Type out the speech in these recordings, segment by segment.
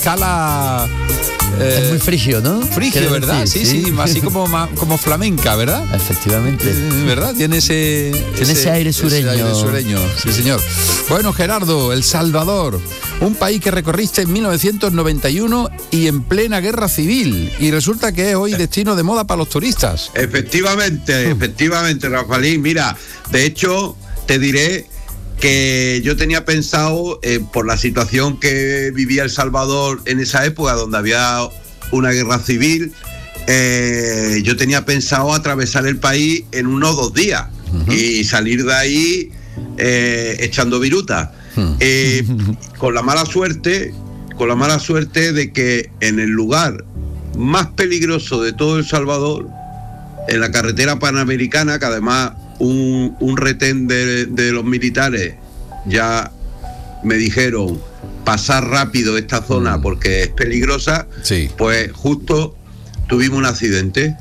escala... es muy frigio, ¿no? Frigio, ¿verdad? Decir, sí, así como flamenca, ¿verdad? Efectivamente. ¿Verdad? Tiene ese aire sureño. Ese aire sureño, sí, señor. Bueno, Gerardo, El Salvador, un país que recorriste en 1991 y en plena guerra civil. Y resulta que es hoy destino de moda para los turistas. Efectivamente, Rafaelín. Mira, de hecho, te diré que yo tenía pensado, por la situación que vivía El Salvador en esa época, donde había una guerra civil, yo tenía pensado atravesar el país en 1 o 2 días y salir de ahí echando viruta. Con la mala suerte de que en el lugar más peligroso de todo El Salvador, en la carretera panamericana, que además un retén de los militares ya me dijeron pasar rápido esta zona porque es peligrosa, sí. Pues justo tuvimos un accidente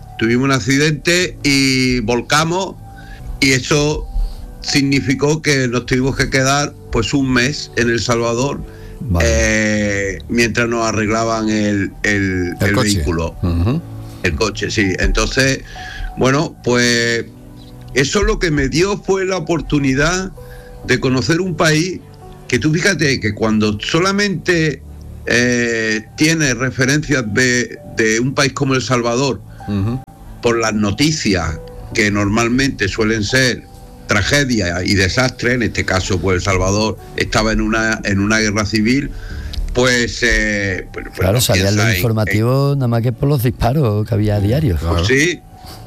y volcamos, y eso significó que nos tuvimos que quedar pues 1 mes en El Salvador, vale. Mientras nos arreglaban el vehículo, el coche, sí. Entonces, bueno, pues eso lo que me dio fue la oportunidad de conocer un país que tú fíjate que cuando solamente tienes referencias de un país como El Salvador, por las noticias que normalmente suelen ser tragedia y desastre, en este caso pues El Salvador estaba en una guerra civil, pues claro, salían los informativos nada más que por los disparos que había a diario. Claro. Sí.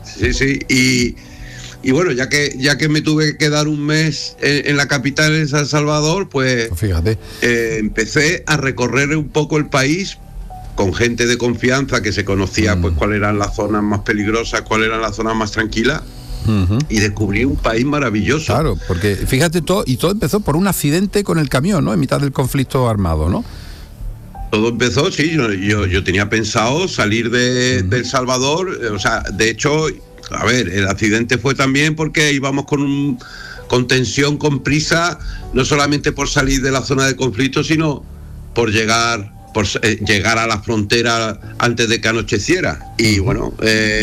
Y bueno, ya que me tuve que quedar 1 mes en la capital, en San Salvador, pues fíjate, empecé a recorrer un poco el país con gente de confianza que se conocía, pues cuáles eran las zonas más peligrosas, cuáles eran las zonas más tranquilas. Y descubrí un país maravilloso. Claro, porque fíjate, todo empezó por un accidente con el camión, ¿no? En mitad del conflicto armado, ¿no? Todo empezó, sí, yo tenía pensado salir de El Salvador, o sea, de hecho, a ver, el accidente fue también porque íbamos con tensión, con prisa, no solamente por salir de la zona de conflicto, sino por llegar a la frontera antes de que anocheciera. Y bueno,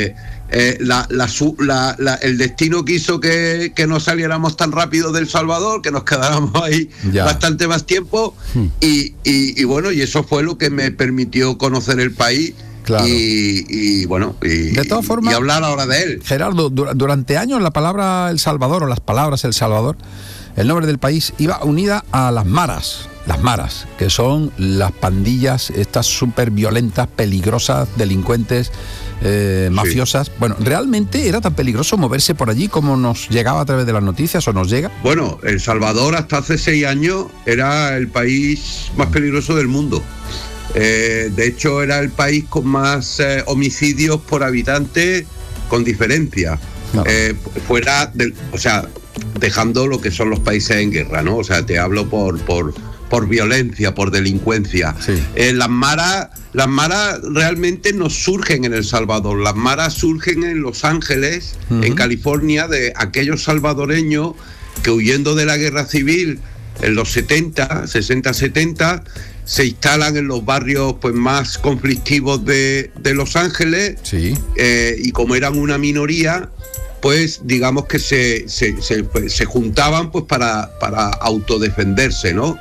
el destino quiso que no saliéramos tan rápido de El Salvador, que nos quedáramos ahí bastante más tiempo, y bueno, y eso fue lo que me permitió conocer el país. Claro. Y bueno, de todas formas, y hablar ahora de él. Gerardo, durante años la palabra El Salvador, o las palabras El Salvador, el nombre del país, iba unida a las maras, que son las pandillas estas súper violentas, peligrosas, delincuentes, mafiosas. Sí. Bueno, ¿realmente era tan peligroso moverse por allí como nos llegaba a través de las noticias o nos llega? Bueno, El Salvador hasta hace 6 años era el país más peligroso del mundo. De hecho, era el país con más homicidios por habitante, con diferencia. Claro. O sea, dejando lo que son los países en guerra, ¿no? O sea, te hablo por violencia, por delincuencia. Sí. Las maras realmente no surgen en El Salvador. Las maras surgen en Los Ángeles, en California, de aquellos salvadoreños que, huyendo de la guerra civil en los 60-70, se instalan en los barrios pues más conflictivos de Los Ángeles. Sí. Y como eran una minoría, pues digamos que se juntaban pues para autodefenderse, ¿no?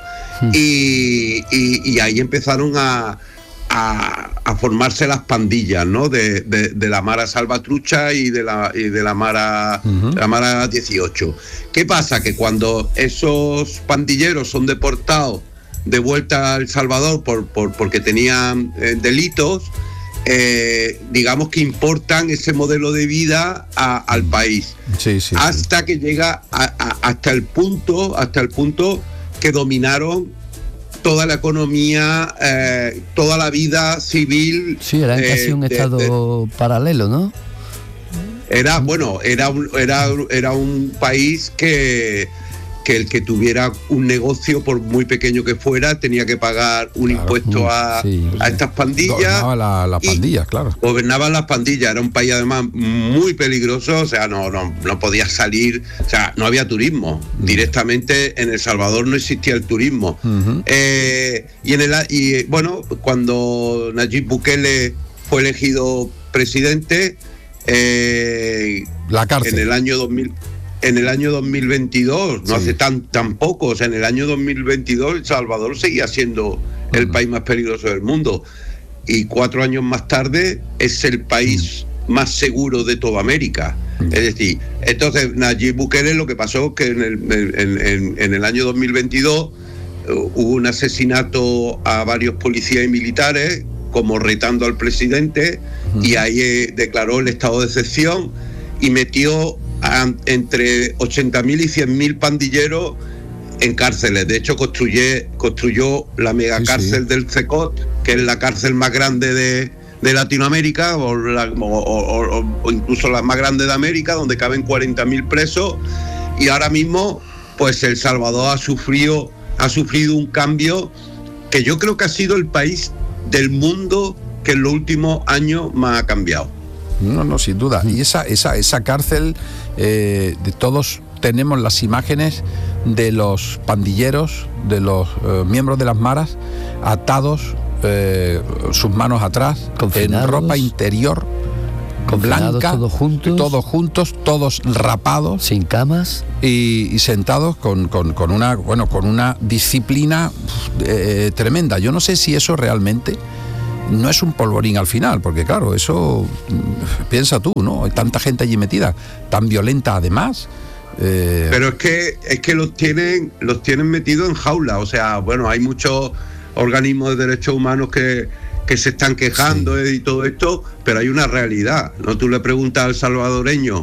Y ahí empezaron a formarse las pandillas, ¿no? De la Mara Salvatrucha y de la Mara, la Mara 18. ¿Qué pasa? Que cuando esos pandilleros son deportados de vuelta a El Salvador porque tenían delitos, digamos que importan ese modelo de vida al país. Sí, hasta que llega hasta el punto que dominaron toda la economía, toda la vida civil. Sí, era casi un estado paralelo, ¿no? Era un país que que el que tuviera un negocio, por muy pequeño que fuera, tenía que pagar un impuesto a estas pandillas. Gobernaban las pandillas, claro. Gobernaban las pandillas, era un país además muy peligroso, o sea, no podías salir, o sea, no había turismo. Directamente en El Salvador no existía el turismo. Bueno, cuando Nayib Bukele fue elegido presidente, la cárcel. En el año 2022, no hace tan poco, o sea, en el año 2022 El Salvador seguía siendo el país más peligroso del mundo. Y 4 años más tarde es el país más seguro de toda América. Es decir, entonces Nayib Bukele, lo que pasó es que en el año 2022 hubo un asesinato a varios policías y militares, como retando al presidente, y ahí declaró el estado de excepción y metió entre 80.000 y 100.000 pandilleros en cárceles. De hecho, construyó la megacárcel del CECOT, que es la cárcel más grande de Latinoamérica, o incluso la más grande de América, donde caben 40.000 presos. Y ahora mismo, pues El Salvador ha sufrido un cambio que yo creo que ha sido el país del mundo que en los últimos años más ha cambiado. No, sin duda. Y esa cárcel, de todos tenemos las imágenes de los pandilleros, de los miembros de las maras, atados, sus manos atrás, confinados, en ropa interior blanca, todos juntos, todos rapados, sin camas y sentados con una disciplina tremenda. Yo no sé si eso realmente no es un polvorín al final, porque claro, eso piensa tú, ¿no? Hay tanta gente allí metida, tan violenta además. Pero es que los tienen metidos en jaula. O sea, bueno, hay muchos organismos de derechos humanos que se están quejando y todo esto, pero hay una realidad, ¿no? Tú le preguntas al salvadoreño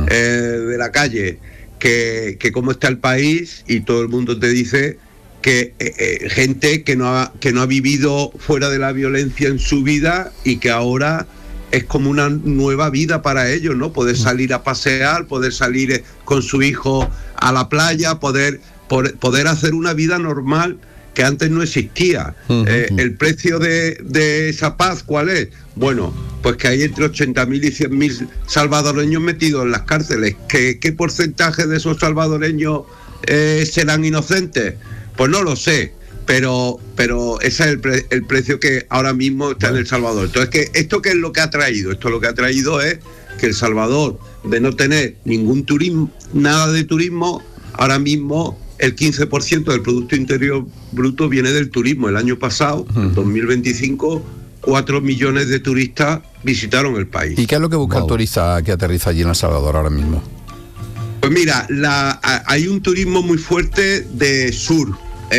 de la calle que cómo está el país, y todo el mundo te dice que gente que no ha vivido fuera de la violencia en su vida y que ahora es como una nueva vida para ellos, ¿no? Poder salir a pasear, poder salir con su hijo a la playa, poder hacer una vida normal que antes no existía. El precio de esa paz, ¿cuál es? Bueno, pues que hay entre 80.000 y 100.000 salvadoreños metidos en las cárceles. ¿Qué porcentaje de esos salvadoreños serán inocentes? Pues no lo sé, pero ese es el precio que ahora mismo está en El Salvador. Entonces, ¿esto qué es lo que ha traído? Esto lo que ha traído es que El Salvador, de no tener ningún turismo, nada de turismo, ahora mismo el 15% del Producto Interior Bruto viene del turismo. El año pasado, en 2025, 4 millones de turistas visitaron el país. ¿Y qué es lo que busca el turista que aterriza allí en El Salvador ahora mismo? Pues mira, hay un turismo muy fuerte de sur.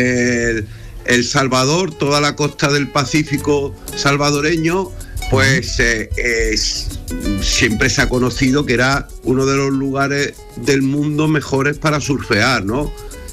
El Salvador, toda la costa del Pacífico salvadoreño, pues siempre se ha conocido que era uno de los lugares del mundo mejores para surfear, ¿no?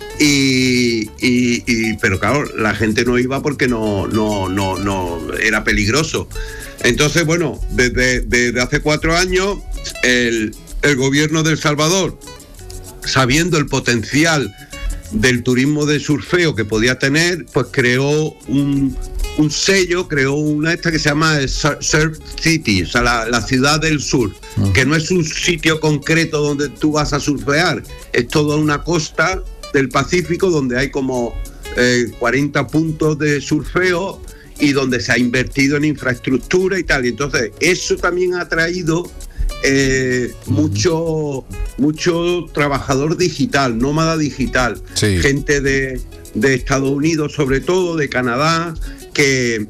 Pero claro, la gente no iba porque no era peligroso. Entonces, bueno, desde hace 4 años el gobierno de El Salvador, sabiendo el potencial del turismo de surfeo que podía tener, pues creó un sello, creó una que se llama Surf City, o sea, la ciudad del surf, que no es un sitio concreto donde tú vas a surfear, es toda una costa del Pacífico donde hay como 40 puntos de surfeo y donde se ha invertido en infraestructura y tal. Y entonces eso también ha traído mucho trabajador digital, nómada digital, gente de Estados Unidos, sobre todo de Canadá, que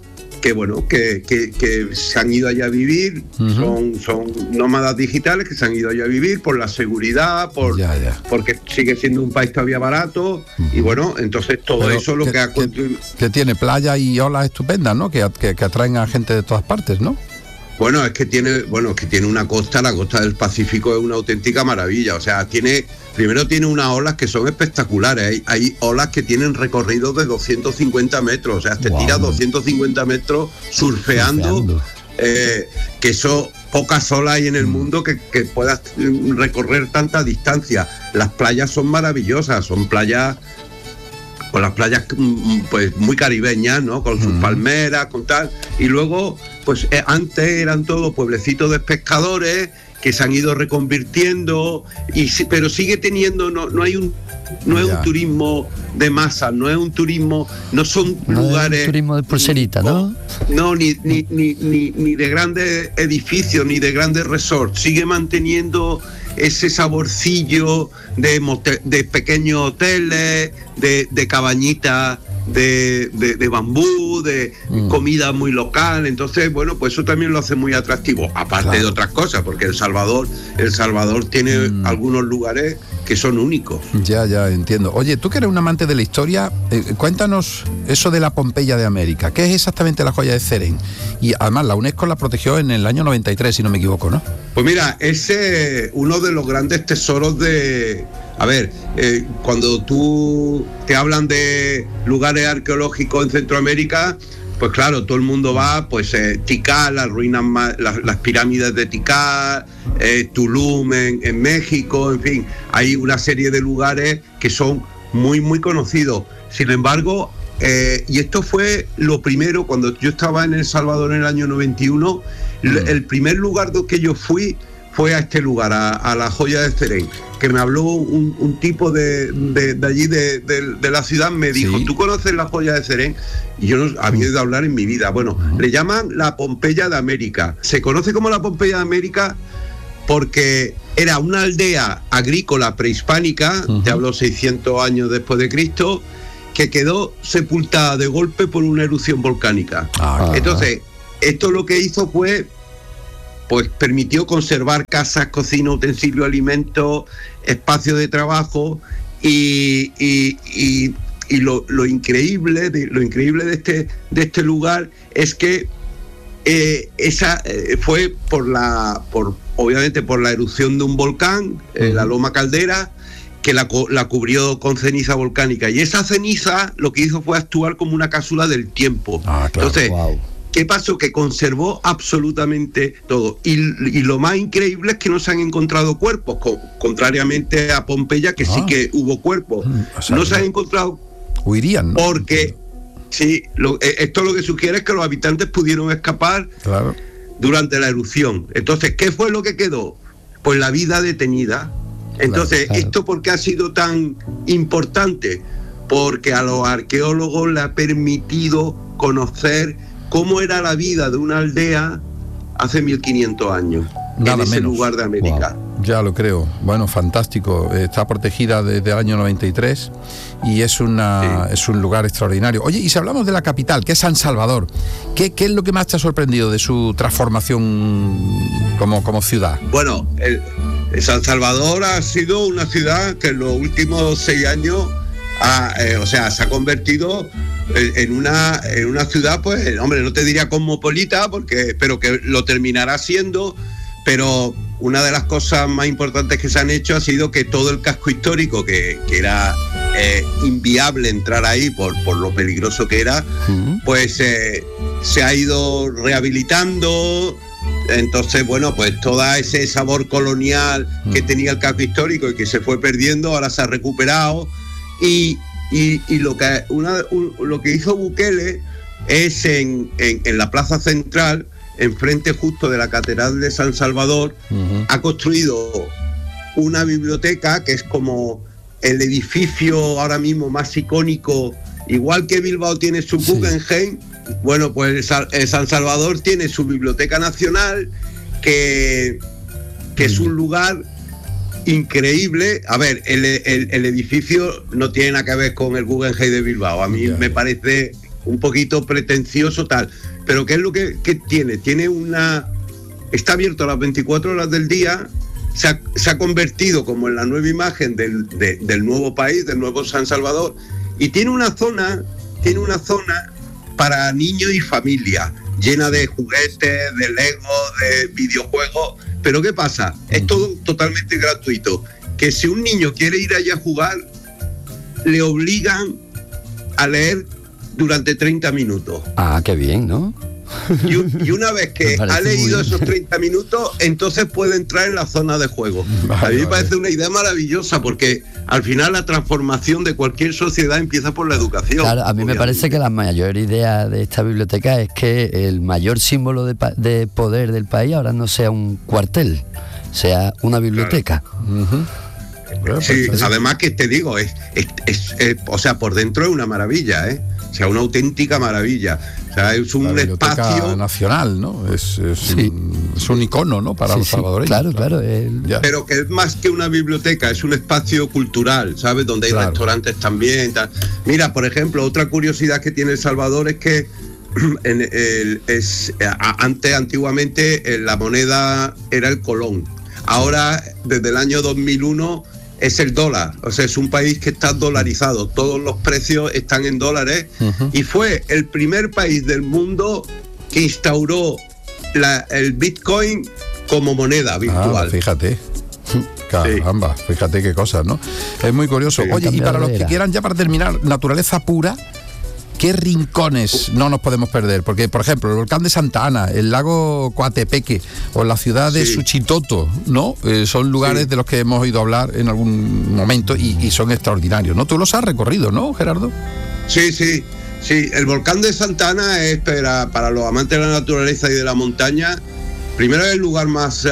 se han ido allá a vivir, son nómadas digitales que se han ido allá a vivir por la seguridad, porque sigue siendo un país todavía barato, y bueno, entonces todo eso lo que ha contribuido. Que tiene playa y olas estupendas, ¿no? Que atraen a gente de todas partes, ¿no? Bueno, es que tiene una costa, la costa del Pacífico es una auténtica maravilla. O sea, primero tiene unas olas que son espectaculares. Hay olas que tienen recorridos de 250 metros. O sea, te tiras 250 metros surfeando. Que eso pocas olas hay en el mundo que puedas recorrer tanta distancia. Las playas son maravillosas, son playas, pues las playas pues muy caribeñas, ¿no? Con sus palmeras, con tal. Y luego, pues antes eran todos pueblecitos de pescadores que se han ido reconvirtiendo, pero sigue teniendo, no es un turismo de masa, no es un turismo, no son lugares... Es un turismo de pulserita, ¿no? No, ni de grandes edificios, ni de grandes resorts. Sigue manteniendo ese saborcillo de pequeños hoteles, de cabañitas de bambú, de comida muy local. Entonces, bueno, pues eso también lo hace muy atractivo, aparte de otras cosas, porque El Salvador tiene algunos lugares que son únicos. Ya entiendo. Oye, tú que eres un amante de la historia, cuéntanos eso de la Pompeya de América. ¿Qué es exactamente la joya de Cerén? Y además la UNESCO la protegió en el año 93, si no me equivoco, ¿no? Pues mira, ese uno de los grandes tesoros de... A ver, cuando tú te hablan de lugares arqueológicos en Centroamérica, pues claro, todo el mundo va, pues Tikal, las ruinas las pirámides de Tikal, Tulum en México, en fin, hay una serie de lugares que son muy, muy conocidos. Sin embargo, y esto fue lo primero, cuando yo estaba en El Salvador en el año 91, el primer lugar que yo fui fue a este lugar, a la joya de Cerén, que me habló un tipo de allí, de la ciudad, me dijo, ¿tú conoces la joya de Cerén? Y yo no había oído hablar en mi vida. Bueno, le llaman la Pompeya de América. Se conoce como la Pompeya de América porque era una aldea agrícola prehispánica, te hablo 600 años después de Cristo, que quedó sepultada de golpe por una erupción volcánica. Entonces, esto lo que hizo fue... pues permitió conservar casas, cocina, utensilios, alimentos, espacios de trabajo y lo increíble de este lugar es que fue obviamente por la erupción de un volcán, la Loma Caldera, que la cubrió con ceniza volcánica, y esa ceniza lo que hizo fue actuar como una cápsula del tiempo. Claro. Entonces, ¿qué pasó? Que conservó absolutamente todo. Y lo más increíble es que no se han encontrado cuerpos, contrariamente a Pompeya, que sí que hubo cuerpos. No se han encontrado. Huirían, ¿no? Porque, sí, esto lo que sugiere es que los habitantes pudieron escapar durante la erupción. Entonces, ¿qué fue lo que quedó? Pues la vida detenida. Entonces, ¿esto por qué ha sido tan importante? Porque a los arqueólogos les ha permitido conocer cómo era la vida de una aldea hace 1500 años. Nada en ese menos. Lugar de América. Ya lo creo. Bueno, fantástico. Está protegida desde el año 93 y es un lugar extraordinario. Oye, y si hablamos de la capital, que es San Salvador, ¿qué es lo que más te ha sorprendido de su transformación como ciudad? Bueno, San Salvador ha sido una ciudad que en los últimos 6 años se ha convertido en una ciudad, pues, hombre, no te diría cosmopolita, pero que lo terminará siendo. Pero una de las cosas más importantes que se han hecho ha sido que todo el casco histórico, que era inviable entrar ahí por lo peligroso que era, pues se ha ido rehabilitando. Entonces, bueno, pues todo ese sabor colonial que tenía el casco histórico y que se fue perdiendo, ahora se ha recuperado. Y lo que hizo Bukele es en la plaza central, enfrente justo de la Catedral de San Salvador, ha construido una biblioteca que es como el edificio ahora mismo más icónico, igual que Bilbao tiene su Guggenheim. Bueno, pues San Salvador tiene su Biblioteca Nacional, que es un lugar increíble. A ver, el edificio no tiene nada que ver con el Guggenheim de Bilbao. A mí me parece un poquito pretencioso tal. Pero ¿qué es lo que tiene? Está abierto a las 24 horas del día. Se ha convertido como en la nueva imagen del nuevo país, del nuevo San Salvador, y tiene una zona para niños y familia, llena de juguetes, de Lego, de videojuegos. Pero ¿qué pasa? Es todo totalmente gratuito. Que si un niño quiere ir allá a jugar, le obligan a leer durante 30 minutos. Ah, qué bien, ¿no? y una vez que ha leído esos 30 minutos, entonces puede entrar en la zona de juego. A mí me parece una idea maravillosa, porque al final la transformación de cualquier sociedad empieza por la educación. Claro, a mí me parece que la mayor idea de esta biblioteca es que el mayor símbolo de poder del país ahora no sea un cuartel, sea una biblioteca. Claro. Sí, además que te digo, o sea, por dentro es una maravilla, o sea, una auténtica maravilla. O sea, es un espacio nacional, ¿no? Es un icono, ¿no? Para los salvadoreños. Claro. Pero que es más que una biblioteca, es un espacio cultural, ¿sabes? Donde hay restaurantes también. Tal. Mira, por ejemplo, otra curiosidad que tiene El Salvador es que antiguamente la moneda era el colón. Ahora, desde el año 2001, es el dólar. O sea, es un país que está dolarizado. Todos los precios están en dólares. Y fue el primer país del mundo que instauró el Bitcoin como moneda virtual. Fíjate. Caramba, fíjate qué cosas, ¿no? Es muy curioso. Oye, y para los que quieran, ya para terminar, naturaleza pura, ¿qué rincones no nos podemos perder? Porque, por ejemplo, el volcán de Santa Ana, el lago Coatepeque o la ciudad de Suchitoto, ¿no? Son lugares de los que hemos oído hablar en algún momento y son extraordinarios, ¿no? Tú los has recorrido, ¿no, Gerardo? Sí. El volcán de Santa Ana es para los amantes de la naturaleza y de la montaña. Primero es el lugar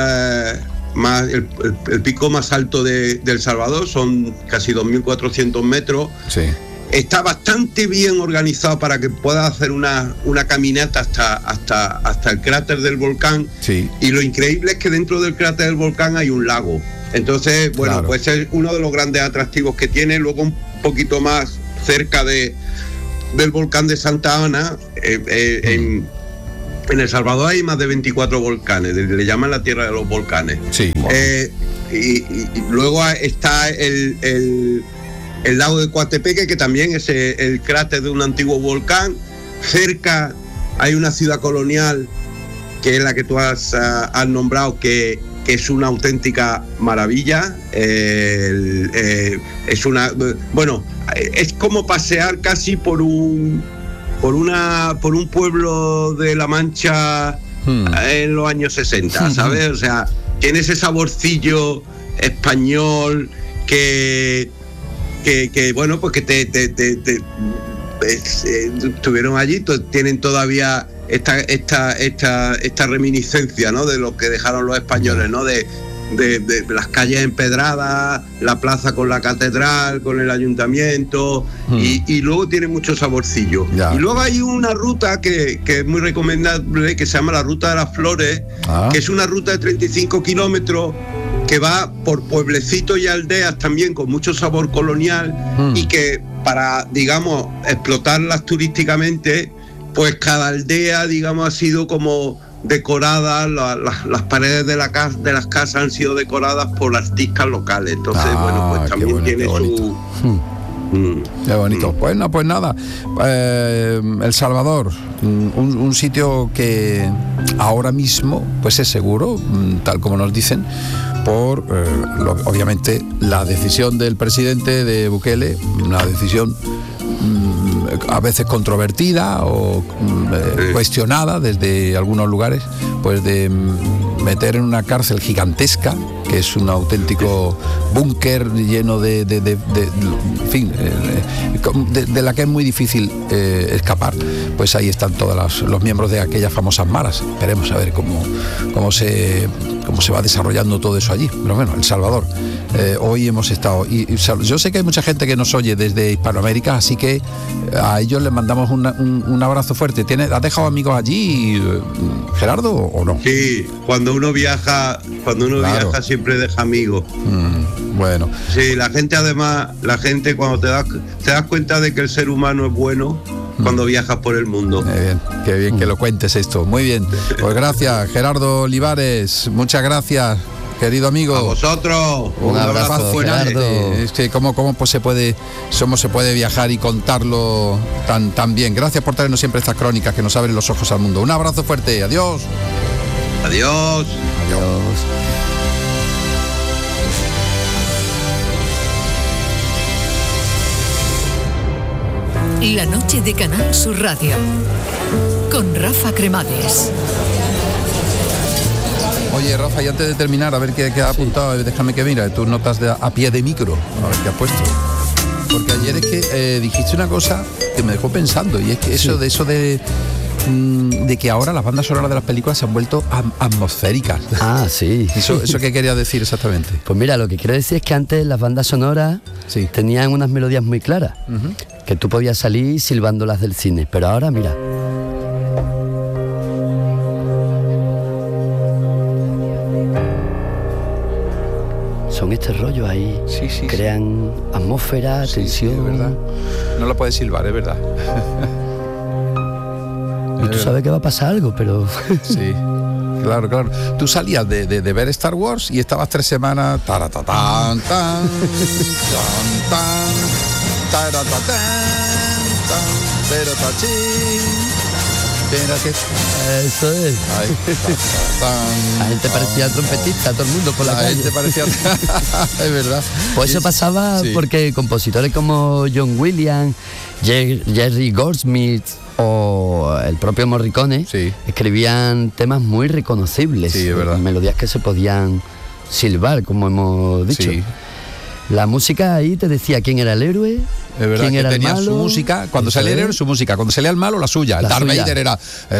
el pico más alto de El Salvador, son casi 2.400 metros. Sí. Está bastante bien organizado para que puedas hacer una caminata hasta el cráter del volcán. Sí. Y lo increíble es que dentro del cráter del volcán hay un lago. Entonces, pues es uno de los grandes atractivos que tiene. Luego, un poquito más cerca del volcán de Santa Ana, en El Salvador hay más de 24 volcanes, le llaman la tierra de los volcanes. Sí. Y luego está el lago de Coatepeque, que también es el cráter de un antiguo volcán. Cerca hay una ciudad colonial, que es la que tú has nombrado, que es una auténtica maravilla. Es como pasear casi por un pueblo de La Mancha en los años 60, ¿sabes? O sea, tiene ese saborcillo español que bueno, pues que estuvieron allí, tienen todavía esta reminiscencia, ¿no? De lo que dejaron los españoles, ¿no? De las calles empedradas, la plaza con la catedral, con el ayuntamiento, y luego tiene mucho saborcillo. Y luego hay una ruta que es muy recomendable, que se llama la Ruta de las Flores, que es una ruta de 35 kilómetros que va por pueblecitos y aldeas también con mucho sabor colonial, y que para, digamos, explotarlas turísticamente, pues cada aldea, digamos, ha sido como decorada, las paredes de las casas han sido decoradas por artistas locales. Entonces, pues también tiene su... Qué bonito. Bueno, pues nada, El Salvador, un sitio que ahora mismo pues es seguro, tal como nos dicen, por obviamente la decisión del presidente de Bukele, una decisión a veces controvertida o cuestionada desde algunos lugares, pues de meter en una cárcel gigantesca, que es un auténtico búnker lleno de la que es muy difícil escapar. Pues ahí están todos los miembros de aquellas famosas maras. Esperemos a ver cómo se va desarrollando todo eso allí. Pero bueno, El Salvador, hoy hemos estado, y yo sé que hay mucha gente que nos oye desde Hispanoamérica, así que a ellos les mandamos un abrazo fuerte. ¿Has dejado amigos allí, Gerardo, o no? Sí, cuando uno viaja siempre deja amigos. Bueno. Sí, la gente cuando te das cuenta de que el ser humano es bueno, cuando viajas por el mundo. Qué bien que lo cuentes esto. Muy bien. Pues gracias, Gerardo Olivares. Muchas gracias, querido amigo. A vosotros. Un abrazo, Gerardo. Es que cómo se puede viajar y contarlo tan bien. Gracias por traernos siempre estas crónicas que nos abren los ojos al mundo. Un abrazo fuerte. Adiós. Adiós. Adiós. La noche de Canal Sur Radio con Rafa Cremades. Oye, Rafa, y antes de terminar, a ver qué ha apuntado, déjame que mira tus notas a pie de micro, a ver qué has puesto. Porque ayer es que dijiste una cosa que me dejó pensando, y es que eso de que ahora las bandas sonoras de las películas se han vuelto atmosféricas. Ah, sí. ¿Eso qué quería decir exactamente? Pues mira, lo que quiero decir es que antes las bandas sonoras tenían unas melodías muy claras, que tú podías salir silbándolas del cine, pero ahora mira. Son este rollo ahí, crean atmósfera, tensión. Sí, es verdad. No lo puedes silbar, es verdad. Y tú sabes que va a pasar algo, pero... Sí, claro. Tú salías de ver Star Wars y estabas 3 semanas... Taratatán, tan, tan, tan, taratatán, tan, pero tachín. Eso es. La gente parecía trompetista, todo el mundo por la calle. Gente parecía... Es verdad. Pues eso pasaba porque compositores como John Williams, Jerry Goldsmith o el propio Morricone escribían temas muy reconocibles, es verdad. Melodías que se podían silbar, como hemos dicho. Sí. La música ahí te decía quién era el héroe, es verdad, quién era el malo. Su música, cuando salía el héroe, su música, cuando salía el malo, la suya. El Darth Vader era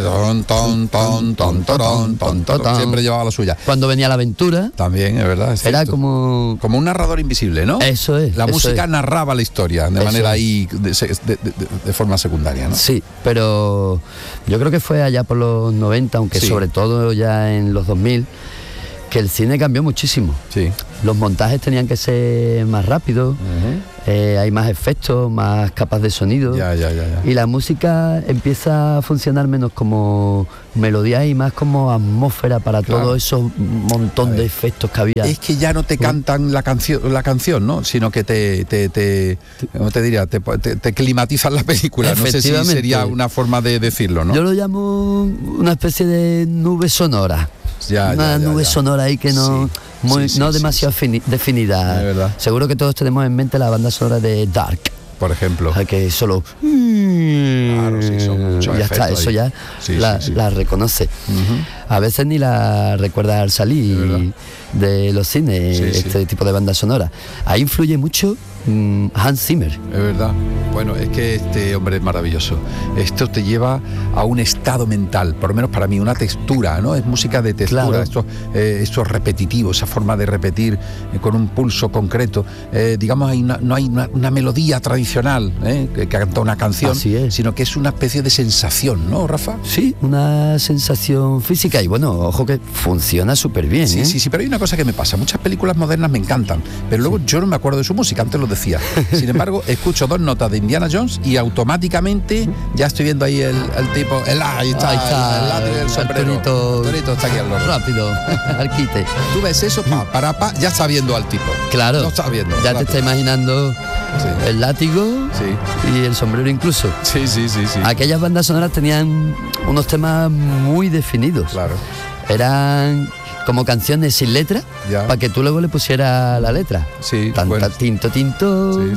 siempre llevaba la suya. Cuando venía la aventura, también, es verdad. Es era como un narrador invisible, ¿no? Eso es. La música narraba la historia de manera ahí de forma secundaria, ¿no? Sí, pero yo creo que fue allá por los 90, aunque sobre todo ya en los 2000, que el cine cambió muchísimo. Sí. Los montajes tenían que ser más rápidos, hay más efectos, más capas de sonido. Ya. Y la música empieza a funcionar menos como melodía y más como atmósfera para todos esos montón de efectos que había. Es que ya no te cantan la canción, ¿no? Sino que ¿cómo te diría? Te climatizan la película. No sé si sería una forma de decirlo, ¿no? Yo lo llamo una especie de nube sonora. Una nube sonora ahí que no demasiado definida. verdad. Seguro que todos tenemos en mente la banda sonora de Dark, por ejemplo, que solo claro, son muchos ya está, eso ya la reconoce. A veces ni la recuerda al salir de los cines, este tipo de banda sonora. Ahí influye mucho Hans Zimmer. Es verdad. Bueno, es que este hombre es maravilloso. Esto te lleva a un estado mental, por lo menos para mí, una textura, ¿no? Es música de textura. Esto es repetitivo, esa forma de repetir con un pulso concreto. Digamos, no hay una melodía tradicional que canta una canción, sino que es una especie de sensación, ¿no, Rafa? Sí, una sensación física. Y bueno, ojo que funciona súper bien. Sí, pero hay una cosa que me pasa. Muchas películas modernas me encantan, pero luego yo no me acuerdo de su música, antes lo decía. Sin embargo, escucho 2 notas de Indiana Jones y automáticamente ya estoy viendo ahí el tipo, ahí está el sombrero. El torito está aquí al lado. Rápido, al quite. Tú ves eso, ya está viendo al tipo. Claro. Lo estás viendo. Ya te está imaginando el látigo y el sombrero incluso. Sí. Aquellas bandas sonoras tenían unos temas muy definidos. Claro. Eran como canciones sin letra, para que tú luego le pusieras la letra. Sí, tinto. Sí,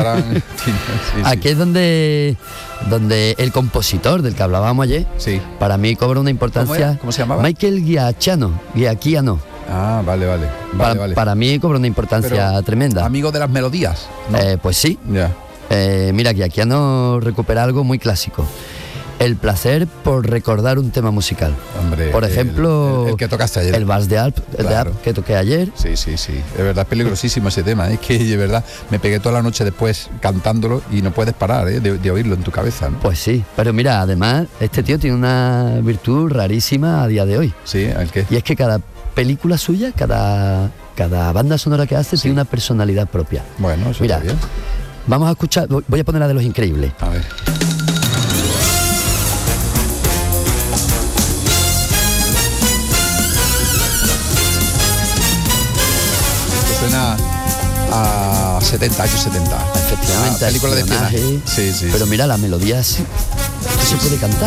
Aquí es donde el compositor del que hablábamos ayer, para mí cobra una importancia. ¿Cómo se llamaba? Michael Giacchino. Ah, vale. Para mí cobra una importancia tremenda. Amigo de las melodías, ¿no? Pues sí. Ya. Mira, Giacchino recupera algo muy clásico. El placer por recordar un tema musical. Hombre, por ejemplo, el que tocaste ayer. El Vals de Alp, que toqué ayer. Sí. Es verdad, es peligrosísimo ese tema. Es que de verdad me pegué toda la noche después cantándolo y no puedes parar de oírlo en tu cabeza, ¿no? Pues sí, pero mira, además este tío tiene una virtud rarísima a día de hoy. Sí, ¿el qué? Y es que cada película suya, cada banda sonora que hace tiene una personalidad propia. Bueno, eso mira, está bien. Vamos a escuchar, voy a poner la de Los Increíbles. A ver. Suena a 70, años 70. Efectivamente, película de espionaje. Sí. Pero mira, la melodía sí se puede cantar.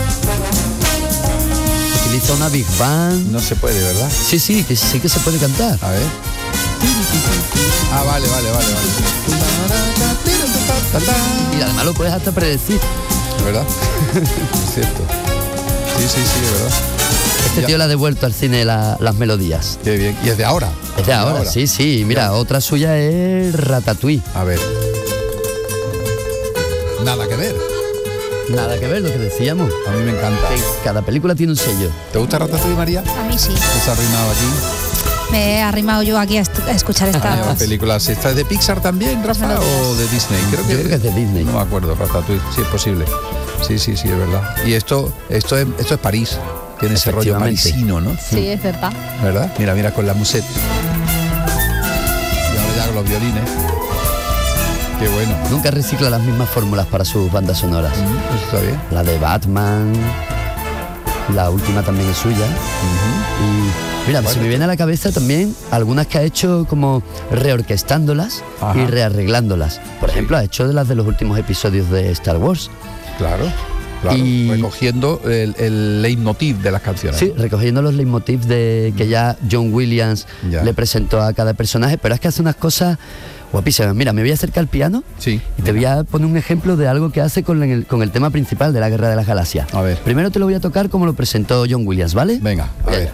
Utiliza una Big Band. No se puede, ¿verdad? Sí que se puede cantar. A ver. Vale. Y además lo puedes hasta predecir. ¿Es verdad? Es cierto. Sí, es verdad. Este tío le ha devuelto al cine las melodías. Qué bien. Y es de ahora. Es de ahora, sí. Mira, otra suya es Ratatouille. A ver. Nada que ver. Nada que ver, lo que decíamos. A mí me encanta. Que cada película tiene un sello. ¿Te gusta Ratatouille, María? A mí sí. ¿Te has arrimado aquí? Me he arrimado yo aquí a escuchar estas películas. ¿Esta es de Pixar también, Rafa, o de Disney? Creo que es de Disney. No me acuerdo, Ratatouille, sí es posible. Sí, es verdad. Y esto es París. Tiene ese rollo parisino, ¿no? Sí, es verdad. ¿Verdad? Mira, con la musette. Y ahora ya con los violines. Qué bueno. Nunca recicla las mismas fórmulas para sus bandas sonoras. Pues está bien. La de Batman, la última también es suya. Y mira, se me viene a la cabeza también algunas que ha hecho como reorquestándolas y rearreglándolas. Por ejemplo, ha hecho de las de los últimos episodios de Star Wars. Claro. Y recogiendo el leitmotiv de las canciones. Sí, recogiendo los leitmotiv que ya John Williams le presentó a cada personaje, pero es que hace unas cosas guapísimas. Mira, me voy a acercar al piano y te voy a poner un ejemplo de algo que hace con el tema principal de la Guerra de las Galaxias. A ver. Primero te lo voy a tocar como lo presentó John Williams, ¿vale? Venga, a ver.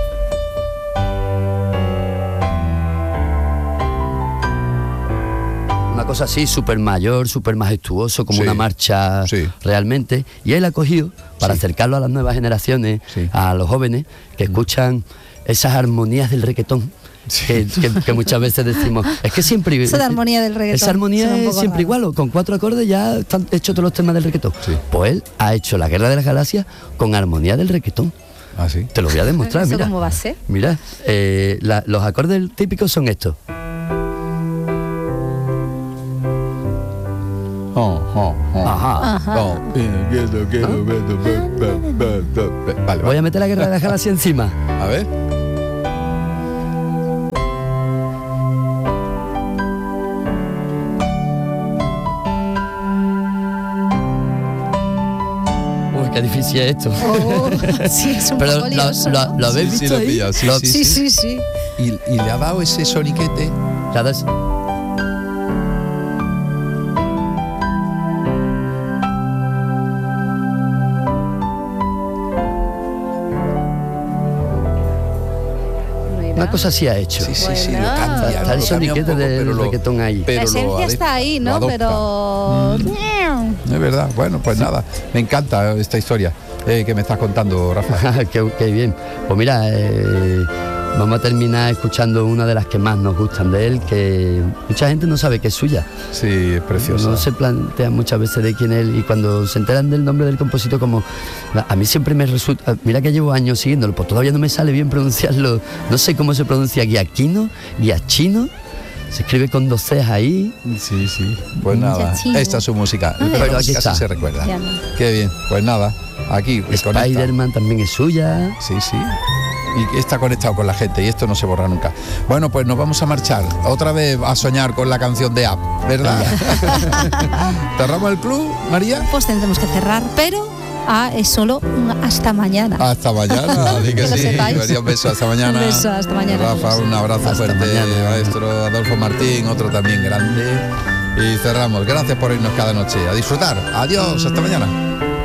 Una cosa así, súper mayor, súper majestuoso, como una marcha realmente. Y él ha cogido para acercarlo a las nuevas generaciones, a los jóvenes que escuchan esas armonías del reggaetón. Que muchas veces decimos, es que siempre... Esa armonía del reggaetón. Esa armonía es siempre igual, o con 4 acordes ya están hechos todos los temas del reggaetón. Pues él ha hecho la Guerra de las Galaxias con armonía del reggaetón. ¿Ah, sí? Te lo voy a demostrar, ¿Eso mira. cómo va a ser? Mira, los acordes típicos son estos. Ajá. Vale. Voy a meter la Guerra de las Galaxias encima. A ver. Uy, qué difícil es esto. Sí, es un Pero poco lioso, lo habéis visto lo ahí. pilla, sí. Y le ha dado ese soniquete. Una cosa así ha hecho. Sí, lo cambia. Está el soniquete del reggaetón ahí. La esencia está ahí, ¿no? Pero... Es verdad. Bueno, pues nada. Me encanta esta historia que me estás contando, Rafa. qué bien. Pues mira, vamos a terminar escuchando una de las que más nos gustan de él, que mucha gente no sabe que es suya. Sí, es preciosa. No se plantean muchas veces de quién es él, y cuando se enteran del nombre del compositor, como a mí siempre me resulta, mira que llevo años siguiéndolo, pues todavía no me sale bien pronunciarlo. No sé cómo se pronuncia, Giacchino. Se escribe con 2 Cs ahí. Sí. Pues nada, esta es su música. Pero aquí está. Se recuerda. Qué bien. Pues nada, aquí. Spider-Man también es suya. Sí. Y está conectado con la gente y esto no se borra nunca. Bueno, pues nos vamos a marchar otra vez a soñar con la canción de App, ¿verdad? ¿Cerramos el club, María? Pues tendremos que cerrar, pero es solo hasta mañana. Hasta mañana, así que sí. María, un beso, hasta mañana. Un beso, hasta mañana. Rafa, un abrazo fuerte. Maestro Adolfo Martín, otro también grande. Y cerramos. Gracias por irnos cada noche. A disfrutar. Adiós, hasta mañana.